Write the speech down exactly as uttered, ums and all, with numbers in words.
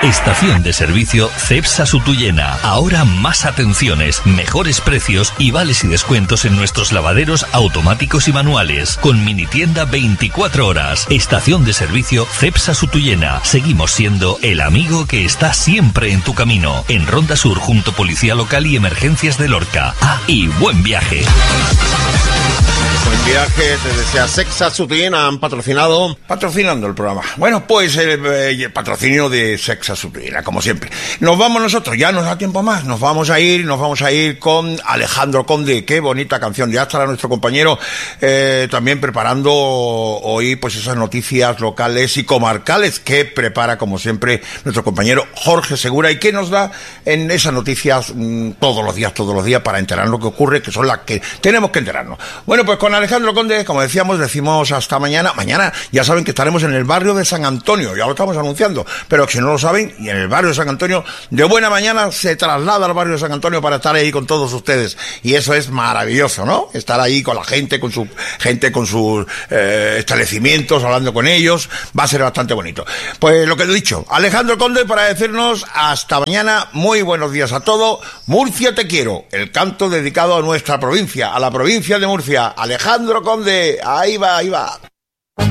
Estación de servicio Cepsa Sutuyena. Ahora más atenciones, mejores precios y vales y descuentos en nuestros lavaderos automáticos y manuales. Con minitienda veinticuatro horas. Estación de servicio Cepsa Sutuyena. Seguimos siendo el amigo que está siempre en tu camino. En Ronda Sur, junto Policía Local y Emergencias de Lorca. Ah, y buen viaje. Buen viaje, te desea Cepsa Sutuyena, han patrocinado, patrocinando el programa. Bueno, pues el, el patrocinio de Cepsa Sutuyena, como siempre. Nos vamos nosotros, ya nos da tiempo más, nos vamos a ir, nos vamos a ir con Alejandro Conde, qué bonita canción. Ya estará nuestro compañero eh, también preparando hoy pues esas noticias locales y comarcales que prepara, como siempre, nuestro compañero Jorge Segura y que nos da en esas noticias mmm, todos los días, todos los días para enterarnos lo que ocurre, que son las que tenemos que enterarnos. Bueno, pues con Alejandro Conde, como decíamos, decimos hasta mañana. Mañana ya saben que estaremos en el barrio de San Antonio, ya lo estamos anunciando, pero si no lo saben, y en el barrio de San Antonio, de buena mañana se traslada al barrio de San Antonio para estar ahí con todos ustedes, y eso es maravilloso, ¿no? Estar ahí con la gente, con su gente, con sus eh, establecimientos, hablando con ellos, va a ser bastante bonito. Pues lo que he dicho, Alejandro Conde para decirnos hasta mañana, muy buenos días a todos. Murcia te quiero, el canto dedicado a nuestra provincia, a la provincia de Murcia. Alejandro Conde, ahí va, ahí va.